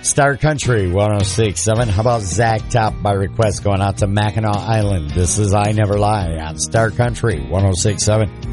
Star Country 106.7. How about Zach Top by request going out to Mackinac Island? This is I Never Lie on Star Country 106.7.